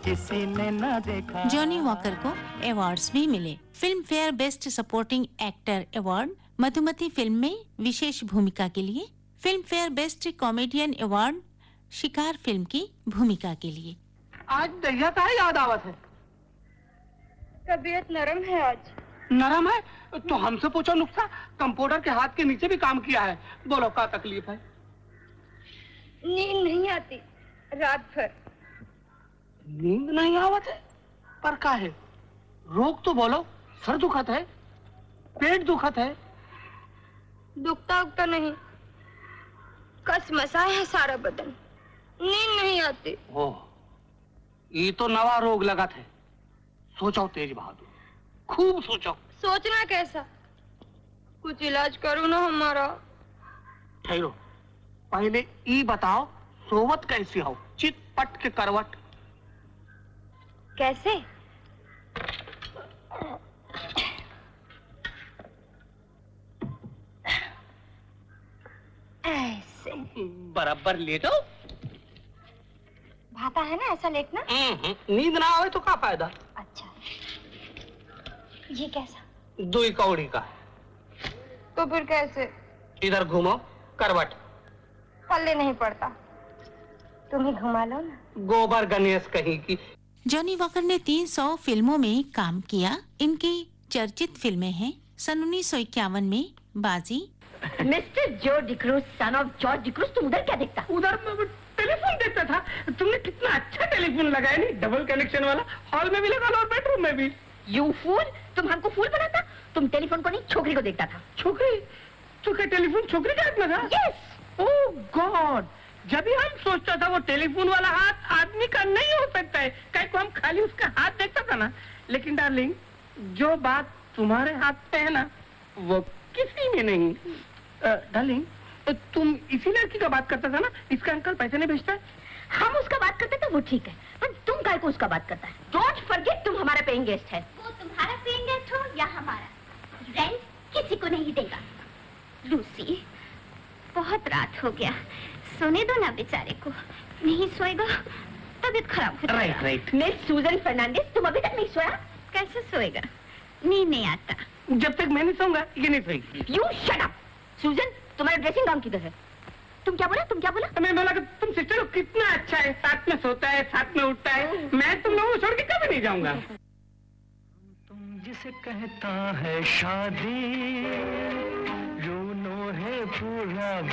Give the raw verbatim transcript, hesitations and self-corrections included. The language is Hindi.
किसी ने न देखा। जॉनी वॉकर को अवार्ड्स भी मिले। Film fair best supporting actor award Madhumati film में विशेष भूमिका के लिए, film fair best comedian award शिकार फिल्म की भूमिका के लिए। आज दहिया का याद आवत है। तबीयत नरम है आज। नरम है तो हमसे पूछो नुक्सा, कंप्यूटर के हाथ के नीचे भी काम किया है। बोलो क्या तकलीफ है? नींद नहीं आती रात भर। नींद नहीं आवत है पर का है? रोग तो बोलो। सर दुखत है, पेट दुखत है? दुखता उगता नहीं, कसमसा है सारा बदन, नींद नहीं आती। ओह, ये तो नवा रोग लगत है। सोचो तेज बहादुर, खूब सोचो। सोचना कैसा? कुछ इलाज करो ना हमारा। ठहरो, पहले ये बताओ सोवत कैसी हो? चित पट के करवट। कैसे? ऐसे बराबर लेटो। भाता है ना ऐसा लेटना? नींद ना आवे तो क्या फायदा? अच्छा, ये कैसा? दुई कौड़ी का। तो फिर कैसे? इधर घूमो, करवट। पल्ले नहीं पड़ता, तुम ही घुमा लो ना। गोबर गणेश कहीं की। जॉनी वॉकर ने तीन सौ फिल्मों में काम किया। इनकी चर्चित फिल्में हैं सन उन्नीस सौ इक्यावन में बाजी। मिस्टर जो D'Cruz, son of George D'Cruz, तुम उधर क्या देखता? उधर टेलीफोन देखता था। तुमने कितना अच्छा टेलीफोन लगाया, नहीं डबल कनेक्शन वाला, हॉल में भी लगा लो और बेडरूम में भी। यू फूल, तुम हमको फूल बनाता? तुम टेलीफोन को नहीं छोकरी को देखता था। छोकरी? तो क्या टेलीफोन छोकरी के हाथ में था? यस। ओह गॉड, जब भी हम सोचता था वो टेलीफोन वाला हाथ आदमी का नहीं हो सकता है, कहीं को हम खाली उसका हाथ देखता था ना। लेकिन डार्लिंग, जो बात तुम्हारे हाथ पे है ना, वो किसी में नहीं। डार्लिंग, तुम इसी लड़की का बात करता था ना, इसका अंकल पैसे नहीं भेजता? हम उसका बात करते तो वो ठीक है, पर तुम काय को उसका बात करता है? डोंट फॉरगेट, तुम हमारा पेइंग गेस्ट है। वो तुम्हारा पेइंग गेस्ट हो या हमारा, रेंट किसी को नहीं देगा। लूसी, बहुत रात हो गया, सोने दो ना बेचारे को। नहीं सोएगा तबीयत खराब हो जाएगा। Right right. मिस सूजन फर्नांडिस, तुम अभी तक नहीं सोया? कैसे सोएगा? नींद नहीं आता। जब तक मैं नहीं सोऊंगा ये नहीं सोएगी। You shut up. सूजन, तुम्हारा ड्रेसिंग गाउन किधर है? तुम क्या बोला? तुम क्या बोला? मैं बोला कि तुम सिस्टर लोग कितना अच्छा है, साथ में सोता है, साथ में उठता है। मैं तुम लोगों को छोड़ के कभी नहीं जाऊंगा। तुम जिसे कहता है शादी, यूं है पूरा